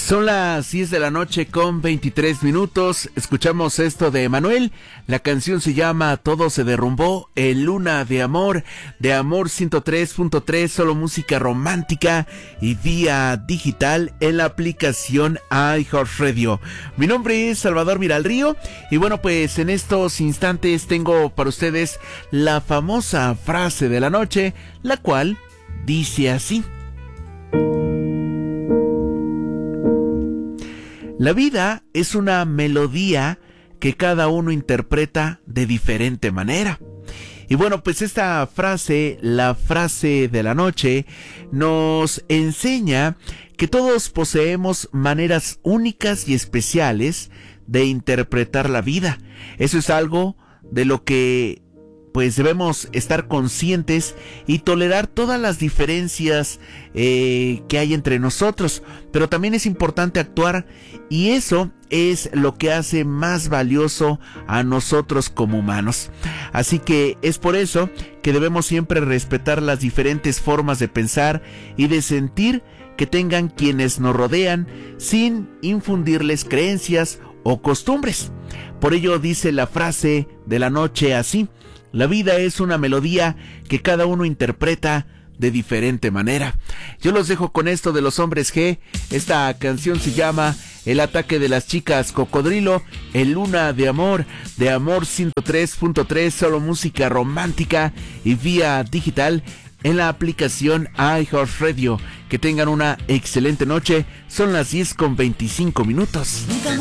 Son las 10 de la noche con 23 minutos. Escuchamos esto de Manuel. La canción se llama Todo se derrumbó en Luna de Amor 103.3, solo música romántica y vía digital en la aplicación iHeartRadio. Mi nombre es Salvador Miralrío y bueno, pues en estos instantes tengo para ustedes la famosa frase de la noche, la cual dice así: la vida es una melodía que cada uno interpreta de diferente manera. Y bueno, pues esta frase, la frase de la noche, nos enseña que todos poseemos maneras únicas y especiales de interpretar la vida. Eso es algo de lo que pues debemos estar conscientes y tolerar todas las diferencias que hay entre nosotros, pero también es importante actuar, y eso es lo que hace más valioso a nosotros como humanos. Así que es por eso que debemos siempre respetar las diferentes formas de pensar y de sentir que tengan quienes nos rodean, sin infundirles creencias o costumbres. Por ello dice la frase de la noche así: la vida es una melodía que cada uno interpreta de diferente manera. Yo los dejo con esto de los Hombres G. Esta canción se llama El ataque de las chicas cocodrilo en Luna de Amor 103.3, solo música romántica y vía digital en la aplicación iHeartRadio. Que tengan una excelente noche. Son las 10 con 25 minutos.